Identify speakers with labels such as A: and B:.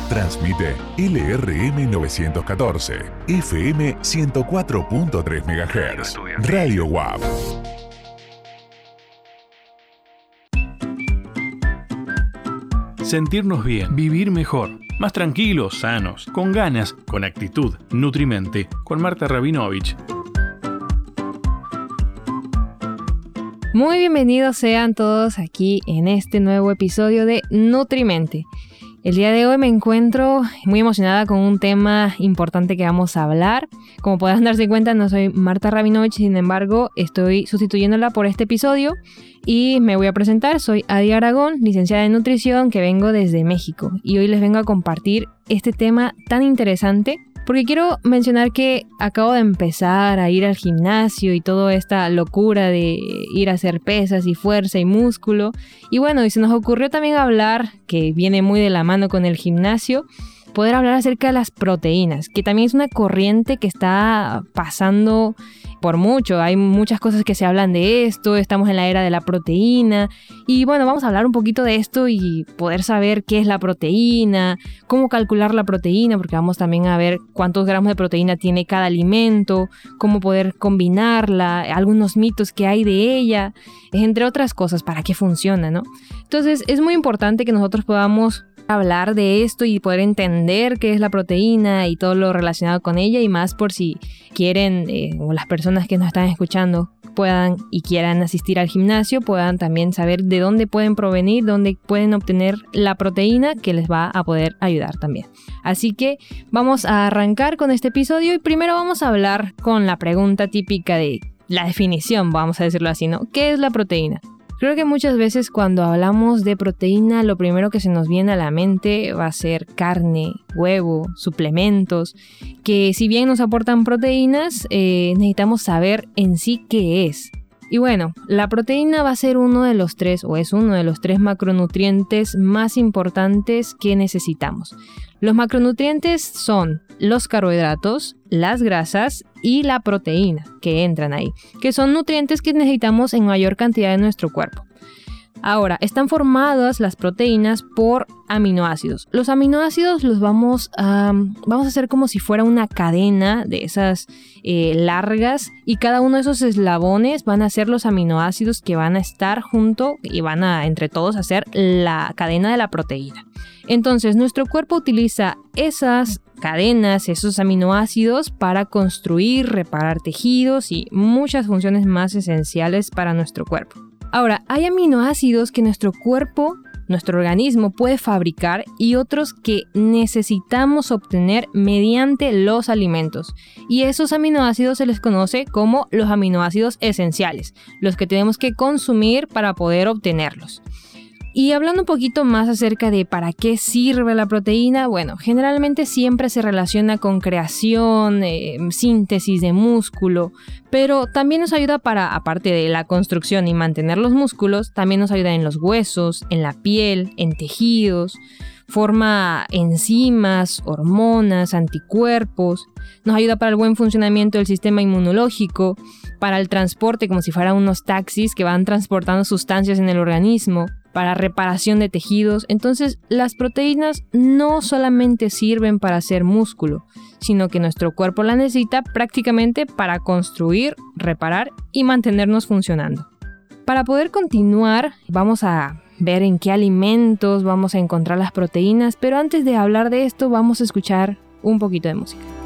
A: Transmite LRM 914, FM 104.3 MHz, Radio WAP.
B: Sentirnos bien, vivir mejor, más tranquilos, sanos, con ganas, con actitud. Nutrimente, con Marta Rabinovich.
C: Muy bienvenidos sean todos aquí en este nuevo episodio de Nutrimente. El día de hoy me encuentro muy emocionada con un tema importante que vamos a hablar. Como podrán darse cuenta, no soy Marta Rabinovich, sin embargo, estoy sustituyéndola por este episodio y me voy a presentar. Soy Adi Aragón, licenciada en nutrición, que vengo desde México y hoy les vengo a compartir este tema tan interesante. Porque quiero mencionar que acabo de empezar a ir al gimnasio y toda esta locura de ir a hacer pesas y fuerza y músculo. Y bueno, y se nos ocurrió también hablar, que viene muy de la mano con el gimnasio, poder hablar acerca de las proteínas, que también es una corriente que está pasando por mucho. Hay muchas cosas que se hablan de esto, estamos en la era de la proteína. Y bueno, vamos a hablar un poquito de esto y poder saber qué es la proteína, cómo calcular la proteína, porque vamos también a ver cuántos gramos de proteína tiene cada alimento, cómo poder combinarla, algunos mitos que hay de ella, entre otras cosas, para qué funciona, ¿no? Entonces es muy importante que nosotros podamos hablar de esto y poder entender qué es la proteína y todo lo relacionado con ella, y más por si quieren, o las personas que nos están escuchando puedan y quieran asistir al gimnasio, puedan también saber de dónde pueden provenir, dónde pueden obtener la proteína que les va a poder ayudar también. Así que vamos a arrancar con este episodio y primero vamos a hablar con la pregunta típica de la definición, vamos a decirlo así, ¿no? ¿Qué es la proteína? Creo que muchas veces cuando hablamos de proteína, lo primero que se nos viene a la mente va a ser carne, huevo, suplementos, que si bien nos aportan proteínas, necesitamos saber en sí qué es. Y bueno, la proteína va a ser uno de los tres macronutrientes más importantes que necesitamos. Los macronutrientes son los carbohidratos, las grasas y la proteína que entran ahí, que son nutrientes que necesitamos en mayor cantidad en nuestro cuerpo. Ahora, están formadas las proteínas por aminoácidos. Los aminoácidos los vamos a hacer como si fuera una cadena de esas largas, y cada uno de esos eslabones van a ser los aminoácidos que van a estar junto y van a entre todos hacer la cadena de la proteína. Entonces, nuestro cuerpo utiliza esas cadenas, esos aminoácidos para construir, reparar tejidos y muchas funciones más esenciales para nuestro cuerpo. Ahora, hay aminoácidos que nuestro cuerpo, nuestro organismo puede fabricar y otros que necesitamos obtener mediante los alimentos. Y esos aminoácidos se les conoce como los aminoácidos esenciales, los que tenemos que consumir para poder obtenerlos. Y hablando un poquito más acerca de para qué sirve la proteína, bueno, generalmente siempre se relaciona con creación, síntesis de músculo, pero también nos ayuda para, aparte de la construcción y mantener los músculos, también nos ayuda en los huesos, en la piel, en tejidos, forma enzimas, hormonas, anticuerpos, nos ayuda para el buen funcionamiento del sistema inmunológico, para el transporte como si fueran unos taxis que van transportando sustancias en el organismo, para reparación de tejidos. Entonces, las proteínas no solamente sirven para hacer músculo, sino que nuestro cuerpo la necesita prácticamente para construir, reparar y mantenernos funcionando. Para poder continuar, vamos a ver en qué alimentos vamos a encontrar las proteínas, pero antes de hablar de esto, vamos a escuchar un poquito de música.